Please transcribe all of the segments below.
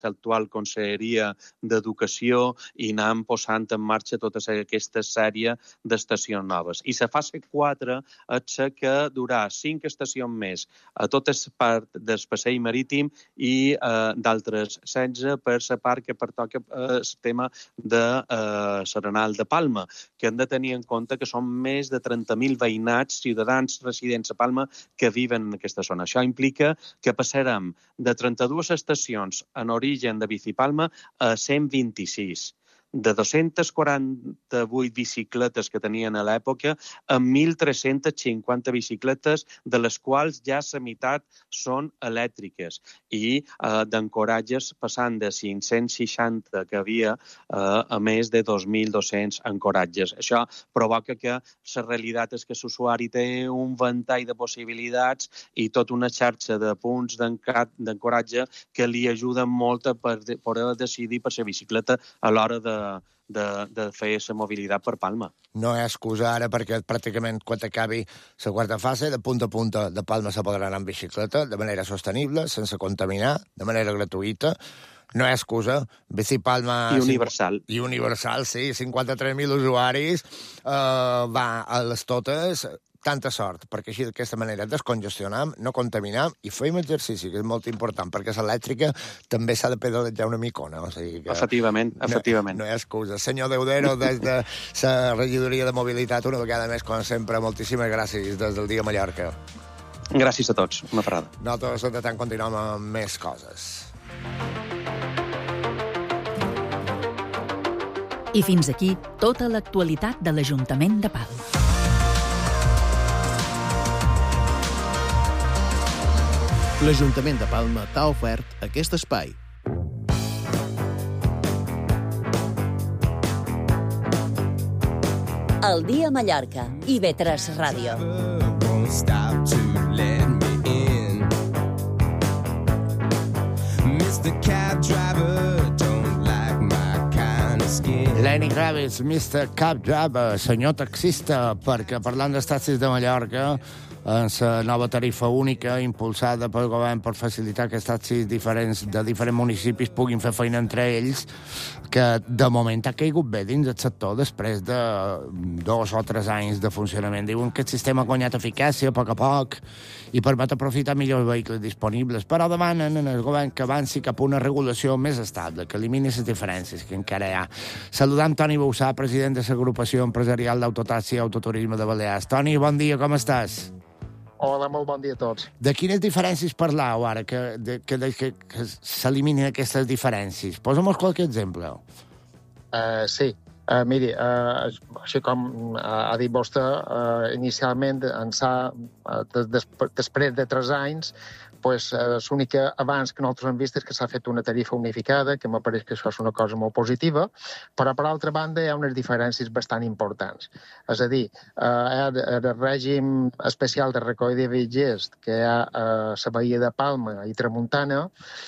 l'actual Conselleria d'Educació i anant posant en marxa tota aquesta sèrie d'estacions noves. I la fase 4 és la que durà 5 estacions més a tota la part del passeig marítim i d'altres 16 per la part que pertoca el tema de l'Arenal de Palma, que hem de tenir en compte que són més de 30.000 veïnats, ciutadans residents a Palma, que viven en aquesta zona. Això implica que passarem de 32 estacions en origen de Bicipalma a 126. De 248 bicicletes que tenien a l'època a 1.350 bicicletes, de les quals ja la meitat són elèctriques, i d'ancoratges passant de 560 que havia a més de 2.200 ancoratges. Això provoca que la realitat és que l'usuari té un ventall de possibilitats i tota una xarxa de punts d'ancoratge que li ajuden molt a poder decidir per la bicicleta a l'hora de fer la mobilitat per Palma. No hi ha excusa ara perquè pràcticament quan acabi la quarta fase, de punta a punta de Palma se podrà anar en bicicleta de manera sostenible, sense contaminar, de manera gratuïta. No hi ha excusa. Bicipalma... I universal. I universal, sí. 53.000 usuaris. Va a les totes. Tanta sort, perquè així d'aquesta manera descongestionam, no contaminam i fem exercici, que és molt important, perquè l'elèctrica també s'ha de pedalejar una micona. O sigui que efectivament. No hi ha excusa. Senyor Deudero, des de la regidoria de mobilitat, una vegada més, com sempre, moltíssimes gràcies des del dia Mallorca. Gràcies a tots. Una parada. Nosaltres, de tant, continuem amb més coses. I fins aquí tota l'actualitat de l'Ajuntament de Palma. L'Ajuntament de Palma t'ha ofert aquest espai. El dia Mallorca, IB3 Ràdio. Lenny Kravitz, Mr. Cab Driver, senyor taxista, perquè parlant dels taxis de Mallorca, en la nova tarifa única impulsada pel govern per facilitar que els taxis diferents de diferents municipis puguin fer feina entre ells, que de moment ha caigut bé dins el sector després de 2 o 3 anys de funcionament. Diuen que el sistema ha guanyat eficàcia a poc i permet aprofitar millors vehicles disponibles, però demanen al govern que avanci cap a una regulació més estable, que elimini les diferències que encara hi ha. Saludam Toni Boussà, president de l'Agrupació Empresarial d'Autotaxi i Autoturisme de Balears. Toni, bon dia, com estàs? Hola, molt bon dia a tots. De quines diferències parlau ara, que s'eliminin aquestes diferències? Posa'm qualque exemple. Sí. Miri, així com ha dit vostè, inicialment, després de 3 anys, l'únic abans que nosaltres hem vist és que s'ha fet una tarifa unificada, que m'apareix que això és una cosa molt positiva, però, per altra banda, hi ha unes diferències bastant importants. És a dir, el règim especial de recollida de viatgers que hi ha a la Badia de Palma i Tramuntana,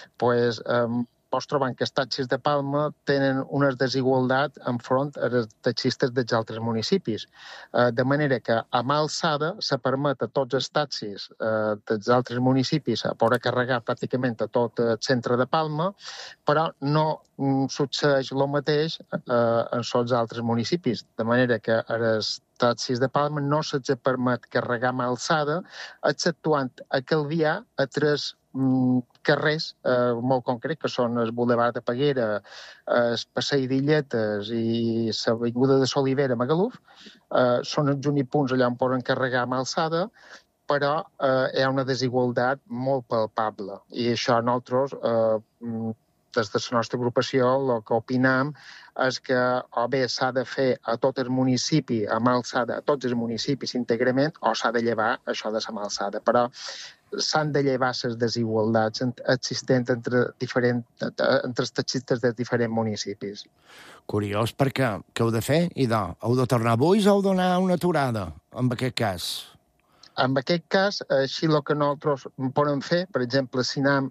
pots trobar que els taxis de Palma tenen una desigualtat enfront als taxistes dels altres municipis. De manera que a mà alçada se permet a tots els taxis dels altres municipis a poder carregar pràcticament a tot el centre de Palma, però no succeeix el mateix en els altres municipis. De manera que els taxis de Palma no se'ls permet carregar a mà alçada, exceptuant a Calvià a 3 carrers molt concrets, que són el Boulevard de Peguera, el Passeig d'Illetes i l'Avinguda de Solivera a Magaluf. Són els únics punts allà on poden carregar amb alçada, però hi ha una desigualtat molt palpable. I això nosaltres, des de la nostra agrupació, el que opinem és que o bé s'ha de fer a tot el municipi amb alçada, a tots els municipis íntegrament, o s'ha de llevar això de la mà alçada. Però s'han de llevar les desigualtats existents entre els taxistes de diferents municipis. Curiós, perquè què heu de fer? Heu de tornar avui o heu d'anar a una aturada, en aquest cas? En aquest cas, així el que nosaltres podem fer, per exemple, si anem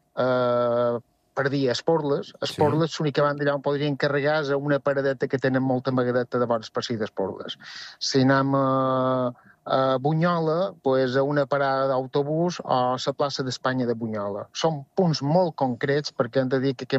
per dir Esporles, l'única banda allà on podrien carregar és una paradeta que tenen molta amagadeta de bones per si d'Esporles. Si anem a Bunyola, a una parada d'autobús o a la plaça d'Espanya de Bunyola. Són punts molt concrets perquè hem de dir que